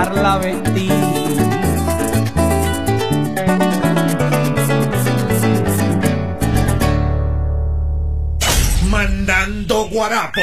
dejarla vestir. Mandando guarapo.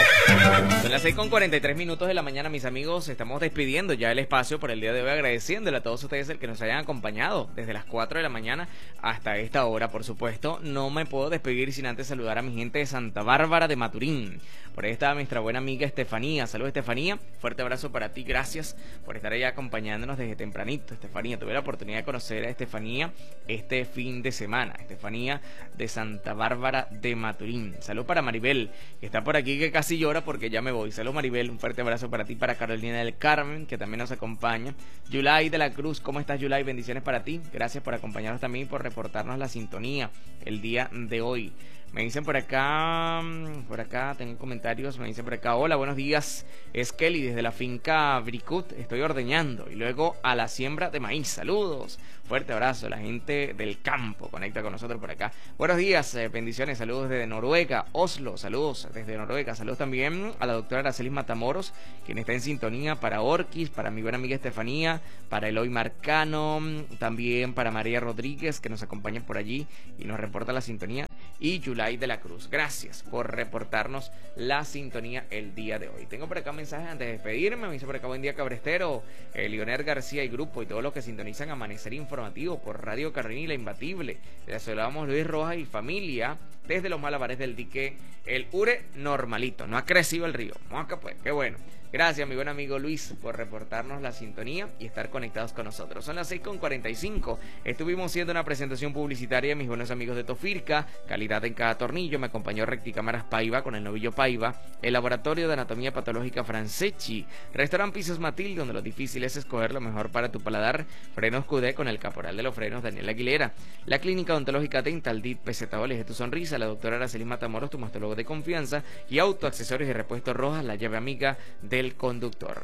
Son las 6:43 de la mañana, mis amigos. Estamos despidiendo ya el espacio por el día de hoy, agradeciéndole a todos ustedes el que nos hayan acompañado desde las 4 de la mañana hasta esta hora. Por supuesto, no me puedo despedir sin antes saludar a mi gente de Santa Bárbara de Maturín. Por ahí está nuestra buena amiga Estefanía. Saludos, Estefanía. Fuerte abrazo para ti. Gracias por estar allá acompañándonos desde tempranito, Estefanía. Tuve la oportunidad de conocer a Estefanía este fin de semana. Estefanía de Santa Bárbara de Maturín. Salud para Maribel, que está por aquí, que casi llora porque ya me voy. Salud, Maribel. Un fuerte abrazo para ti, para Carolina del Carmen, que también nos acompaña. Yulay de la Cruz. ¿Cómo estás, Yulay? Bendiciones para ti. Gracias por acompañarnos también y por reportarnos la sintonía el día de hoy. Me dicen por acá tengo comentarios, me dicen por acá: hola, buenos días, es Kelly desde la finca Bricut, estoy ordeñando y luego a la siembra de maíz. Saludos, fuerte abrazo, la gente del campo conecta con nosotros por acá. Buenos días, bendiciones, saludos desde Noruega, Oslo, saludos desde Noruega. Saludos también a la doctora Aracelis Matamoros, quien está en sintonía, para Orquis, para mi buena amiga Estefanía, para Eloy Marcano, también para María Rodríguez, que nos acompaña por allí y nos reporta la sintonía, y Yulay de la Cruz. Gracias por reportarnos la sintonía el día de hoy. Tengo por acá un mensaje antes de despedirme. Me dice por acá: buen día, Cabrestero, Leonel García y grupo y todos los que sintonizan Amanecer Informativo por Radio Carolina y La Imbatible. Les saludamos Luis Rojas y familia desde los Malabares del Dique El Ure Normalito. No ha crecido el río. Moca pues, qué bueno. Gracias, mi buen amigo Luis, por reportarnos la sintonía y estar conectados con nosotros. Son las 6:45. Estuvimos haciendo una presentación publicitaria de mis buenos amigos de Tofirca, calidad en cada tornillo. Me acompañó Recticámaras Paiva con el novillo Paiva, el laboratorio de anatomía patológica Franceschi, restaurant Pisos Matilde, donde lo difícil es escoger lo mejor para tu paladar, frenos Cudé con el caporal de los frenos Daniel Aguilera, la clínica odontológica Dental Dit Pesetaoles de tu sonrisa, la doctora Aracelis Matamoros, tu mastólogo de confianza, y autoaccesorios y repuestos Rojas, la llave amiga del conductor.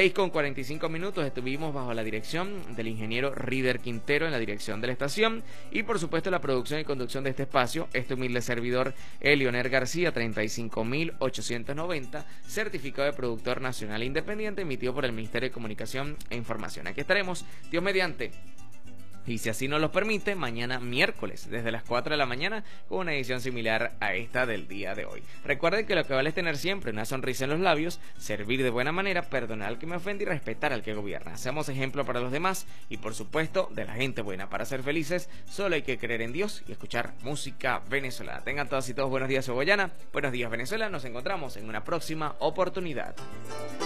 6:45. Estuvimos bajo la dirección del ingeniero Rider Quintero en la dirección de la estación, y por supuesto la producción y conducción de este espacio, este humilde servidor Leonel García, 35.890, certificado de productor nacional e independiente, emitido por el Ministerio de Comunicación e Información. Aquí estaremos, Dios mediante, y si así nos lo permite, mañana miércoles, desde las 4 de la mañana, con una edición similar a esta del día de hoy. Recuerden que lo que vale es tener siempre una sonrisa en los labios, servir de buena manera, perdonar al que me ofende y respetar al que gobierna. Seamos ejemplo para los demás y, por supuesto, de la gente buena. Para ser felices, solo hay que creer en Dios y escuchar música venezolana. Tengan todas y todos buenos días, Ogollana. Buenos días, Venezuela. Nos encontramos en una próxima oportunidad.